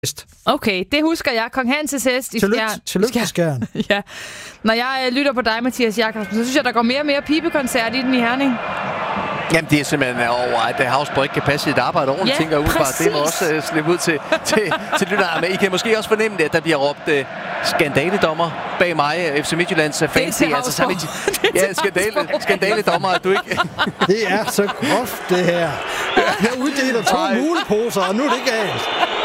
Okay, det husker jeg. Kong Hans' hest i Skjern. Tillykke til Skjern. Ja. Når jeg lytter på dig, Mathias Jakobsen, så synes jeg, der går mere og mere pibekoncert i den i Herning. Jamen, det er simpelthen over, at Havsborg ikke kan passe sit arbejde ordentligt, tænker jeg udefra. Det må også slippe ud til lytterne. Men I kan måske også fornemme det, at der bliver råbt skandaledommer bag mig, FC Midtjyllands fans. Det er altså skandaledommer, at du ikke... Det er så groft, det her. Jeg uddeler 2 muleposer, og nu er det galt.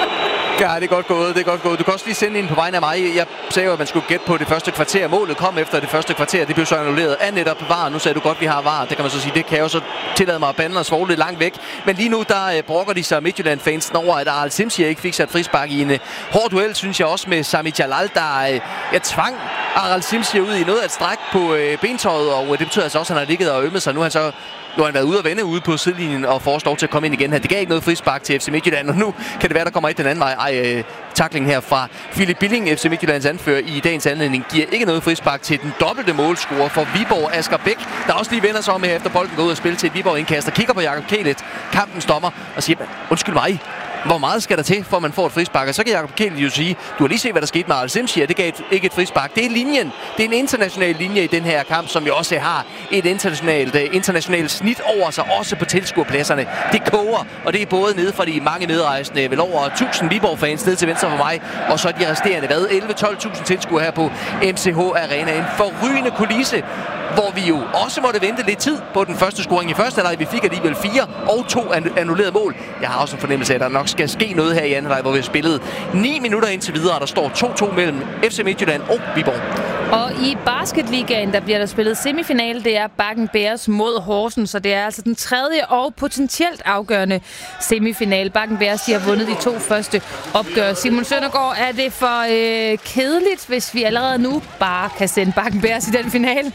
Ja, det er godt gået. Du kan også lige sende ind på vegne af mig. Jeg sagde jo, at man skulle gætte på det første kvarter. Målet kom efter det første kvarter. Det blev så annulleret af netop VAR. Nu sagde du godt, vi har VAR. Det kan man så sige. Det kan jeg jo så tillade mig at bande og svogle lidt langt væk. Men lige nu, der brokker de sig Midtjylland-fansen over, at Aral Simsier ikke fik sat frispark i en hård duel, synes jeg også med Sami Jalal, der tvang Aral Simsier ud i noget af et stræk på bentøjet. Og det betyder altså også, at han har ligget og ømmet sig. Nu har han været ude og vende ude på sidelinjen og får lov til at komme ind igen her. Det gav ikke noget frispark til FC Midtjylland, og nu kan det være, der kommer et den anden vej. Tackling her fra Philip Billing, FC Midtjyllands anfører i dagens anledning, giver ikke noget frispark til den dobbelte målscorer for Viborg, Asger Bæk, der også lige vender sig om her efter bolden går ud og spiller til et Viborg-indkast og kigger på Jakob Kælet, kampens dommer, og siger, undskyld mig, hvor meget skal der til, for at man får et frispark? Og så kan Jakob Kælet jo sige, du har lige set, hvad der skete med Aral Simsier, det gav ikke et frispark. Det er linjen. Det er en international linje i den her kamp, som jo også har et internationalt snit over sig, også på tilskuerpladserne. Det koger, og det er både nede fra de mange medrejsende, vel over 1000 Viborg-fans ned til venstre for mig, og så de resterende, 11-12.000 tilskuere her på MCH Arena. En forrygende kulisse, hvor vi jo også måtte vente lidt tid på den første scoring i første halvleg. Vi fik alligevel 4 og 2 annullerede mål. Jeg har også en fornemmelse af, at der nok skal ske noget her i anden halvleg, hvor vi har spillet 9 minutter indtil videre, og der står 2-2 mellem FC Midtjylland og Viborg. Og i basketligaen, der bliver der spillet semifinale. Det er Bakken Bears mod Horsens, så det er altså den tredje og potentielt afgørende semifinale. Bakken Bears, de har vundet de 2 første opgør. Simon Søndergaard, er det for kedeligt, hvis vi allerede nu bare kan sende Bakken Bears i den finale?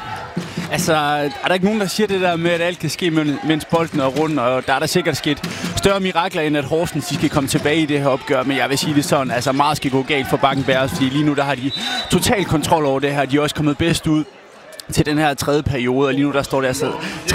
Altså, er der ikke nogen, der siger det der med, at alt kan ske, mens bolden er rundt, og der er der sikkert sket større mirakler, end at Horsens skal komme tilbage i det her opgør, men jeg vil sige det sådan, altså meget skal gå galt for Bakken Bears, fordi lige nu der har de total kontrol over det her, de er også kommet bedst ud til den her tredje periode, og lige nu der står det altså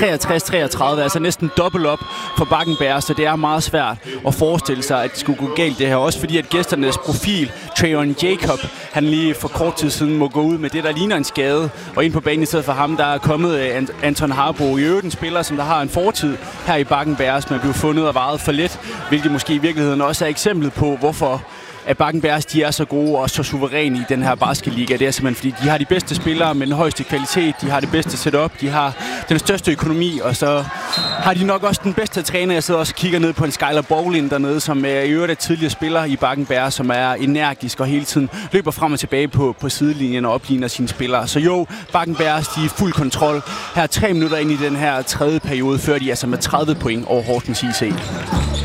63-33, altså næsten dobbelt op for Bakken Bears, så det er meget svært at forestille sig, at det skulle gå galt det her. Også fordi, at gæsternes profil, Trayon Jacob, han lige for kort tid siden må gå ud med det, der ligner en skade, og ind på banen i stedet for ham, der er kommet Anton Harbo, i øvrigt en spiller, som der har en fortid her i Bakken Bears, men blev fundet og vejet for let, hvilket måske i virkeligheden også er eksemplet på, hvorfor at Bakken Bears, de er så gode og så suveræne i den her basketliga. Det er simpelthen, fordi de har de bedste spillere med den højeste kvalitet, de har det bedste setup, de har den største økonomi, og så har de nok også den bedste træner. Jeg sidder også og kigger ned på en Skyler Bowling dernede, som er i øvrigt tidligere spiller i Bakken Bears, som er energisk og hele tiden løber frem og tilbage på sidelinjen og opligner sine spillere. Så jo, Bakken Bears, de er fuld kontrol. Her 3 minutter ind i den her tredje periode, før de altså med 30 point over Horsens IC.